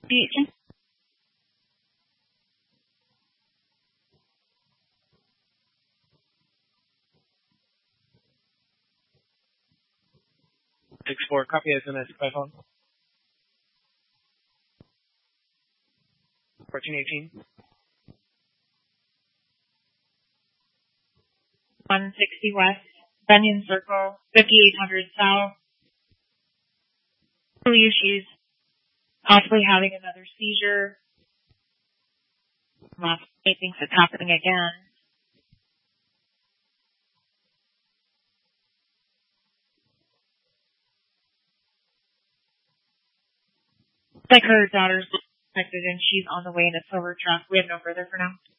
Beach. 6-4, copy SMS by phone. 1418. 160 West, Bunyan Circle, 5800 South. Believe she's possibly having another seizure. He thinks it's happening again. Like her daughter's affected and she's on the way in a silver truck. We have no further for now.